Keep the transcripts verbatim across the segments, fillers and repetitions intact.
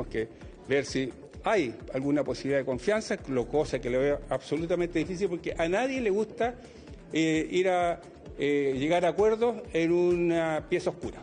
tenemos que ver si hay alguna posibilidad de confianza, lo cosa que lo veo absolutamente difícil porque a nadie le gusta eh, ir a eh, llegar a acuerdos en una pieza oscura.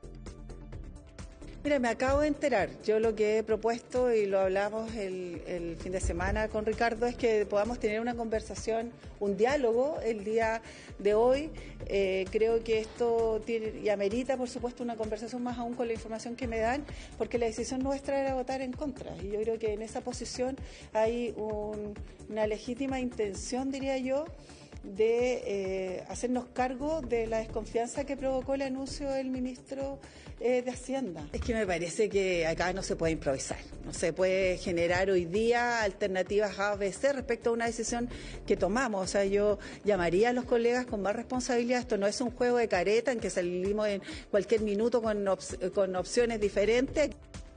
Mira, me acabo de enterar. Yo lo que he propuesto, y lo hablamos el, el fin de semana con Ricardo, es que podamos tener una conversación, un diálogo el día de hoy. Eh, creo que esto tiene, y amerita, por supuesto, una conversación más aún con la información que me dan, porque la decisión nuestra era votar en contra. Y yo creo que en esa posición hay un, una legítima intención, diría yo, de eh, hacernos cargo de la desconfianza que provocó el anuncio del ministro eh, de Hacienda. Es que me parece que acá no se puede improvisar, no se puede generar hoy día alternativas A, B, C respecto a una decisión que tomamos. O sea, yo llamaría a los colegas con más responsabilidad. Esto no es un juego de careta en que salimos en cualquier minuto con, op con opciones diferentes.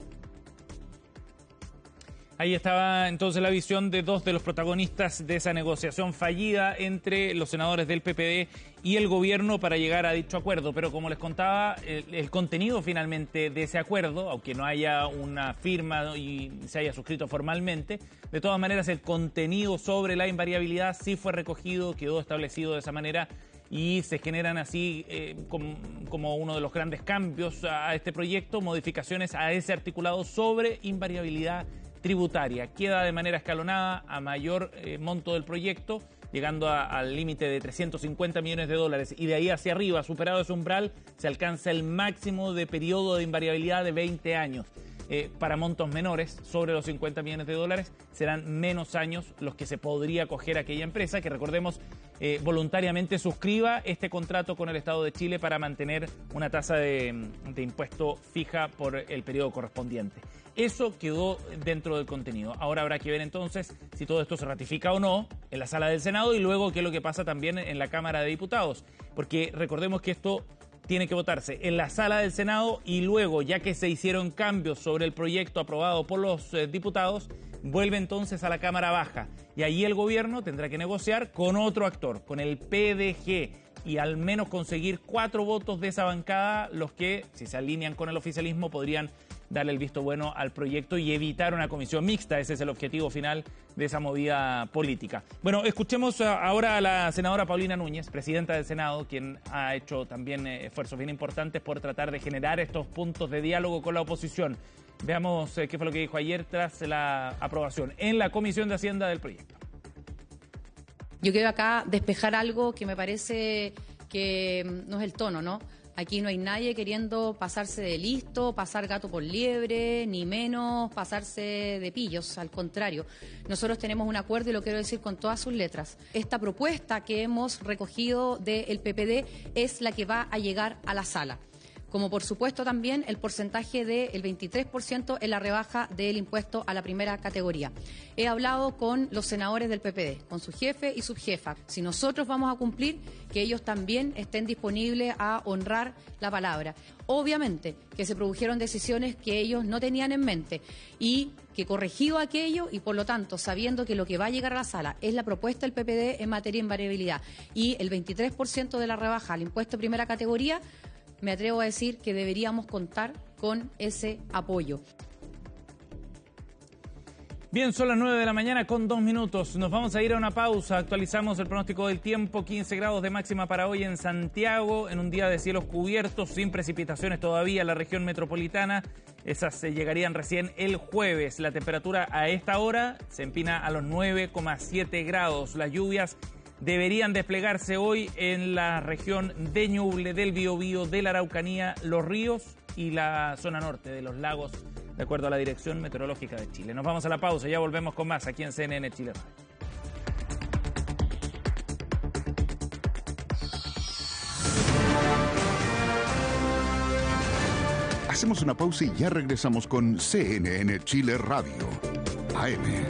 Ahí estaba entonces la visión de dos de los protagonistas de esa negociación fallida entre los senadores del P P D y el gobierno para llegar a dicho acuerdo. Pero como les contaba, el, el contenido finalmente de ese acuerdo, aunque no haya una firma y se haya suscrito formalmente, de todas maneras el contenido sobre la invariabilidad sí fue recogido, quedó establecido de esa manera y se generan así eh, como, como uno de los grandes cambios a este proyecto, modificaciones a ese articulado sobre invariabilidad tributaria. Queda de manera escalonada a mayor eh, monto del proyecto, llegando a, al límite de trescientos cincuenta millones de dólares, y de ahí hacia arriba, superado ese umbral, se alcanza el máximo de periodo de invariabilidad de veinte años. Eh, para montos menores, sobre los cincuenta millones de dólares, serán menos años los que se podría acoger a aquella empresa que, recordemos, eh, voluntariamente suscriba este contrato con el Estado de Chile para mantener una tasa de, de impuesto fija por el periodo correspondiente. Eso quedó dentro del contenido. Ahora habrá que ver entonces si todo esto se ratifica o no en la sala del Senado y luego qué es lo que pasa también en la Cámara de Diputados. Porque recordemos que esto tiene que votarse en la sala del Senado y luego, ya que se hicieron cambios sobre el proyecto aprobado por los eh, diputados, vuelve entonces a la Cámara Baja. Y ahí el gobierno tendrá que negociar con otro actor, con el P D G, y al menos conseguir cuatro votos de esa bancada, los que, si se alinean con el oficialismo, podrían darle el visto bueno al proyecto y evitar una comisión mixta. Ese es el objetivo final de esa movida política. Bueno, escuchemos ahora a la senadora Paulina Núñez, presidenta del Senado, quien ha hecho también esfuerzos bien importantes por tratar de generar estos puntos de diálogo con la oposición. Veamos qué fue lo que dijo ayer tras la aprobación en la Comisión de Hacienda del proyecto. Yo quiero acá despejar algo que me parece que no es el tono, ¿no? Aquí no hay nadie queriendo pasarse de listo, pasar gato por liebre, ni menos pasarse de pillos. Al contrario, nosotros tenemos un acuerdo y lo quiero decir con todas sus letras. Esta propuesta que hemos recogido del P P D es la que va a llegar a la sala. Como por supuesto también el porcentaje del veintitrés por ciento en la rebaja del impuesto a la primera categoría. He hablado con los senadores del P P D, con su jefe y subjefa. Si nosotros vamos a cumplir, que ellos también estén disponibles a honrar la palabra. Obviamente que se produjeron decisiones que ellos no tenían en mente y que corregido aquello y por lo tanto sabiendo que lo que va a llegar a la sala es la propuesta del P P D en materia de invariabilidad y el veintitrés por ciento de la rebaja al impuesto de primera categoría, me atrevo a decir que deberíamos contar con ese apoyo. Bien, son las nueve de la mañana con dos minutos. Nos vamos a ir a una pausa. Actualizamos el pronóstico del tiempo. quince grados de máxima para hoy en Santiago, en un día de cielos cubiertos, sin precipitaciones todavía en la región metropolitana. Esas se llegarían recién el jueves. La temperatura a esta hora se empina a los nueve coma siete grados. Las lluvias deberían desplegarse hoy en la región de Ñuble, del Biobío, de la Araucanía, los ríos y la zona norte de los lagos, de acuerdo a la Dirección Meteorológica de Chile. Nos vamos a la pausa, ya volvemos con más aquí en C N N Chile Radio. Hacemos una pausa y ya regresamos con C N N Chile Radio, A M.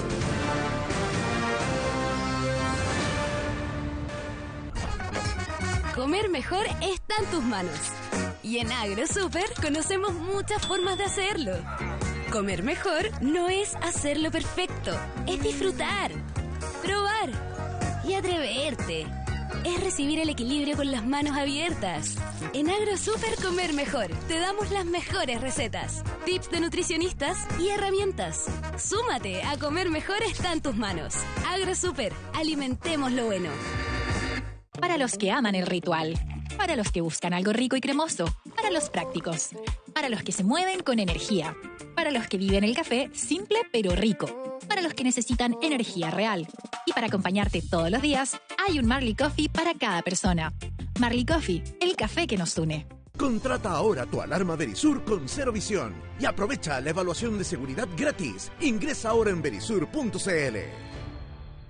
Comer mejor está en tus manos. Y en AgroSuper conocemos muchas formas de hacerlo. Comer mejor no es hacerlo perfecto, es disfrutar, probar y atreverte. es recibir el equilibrio con las manos abiertas. En AgroSuper Comer Mejor te damos las mejores recetas, tips de nutricionistas y herramientas. Súmate a Comer Mejor está en tus manos. AgroSuper, alimentemos lo bueno. Para los que aman el ritual, para los que buscan algo rico y cremoso, para los prácticos, para los que se mueven con energía, para los que viven el café simple pero rico, para los que necesitan energía real. Y para acompañarte todos los días, hay un Marley Coffee para cada persona. Marley Coffee, el café que nos une. Contrata ahora tu alarma Verisur con Cero Visión y aprovecha la evaluación de seguridad gratis. Ingresa ahora en verisur punto c l.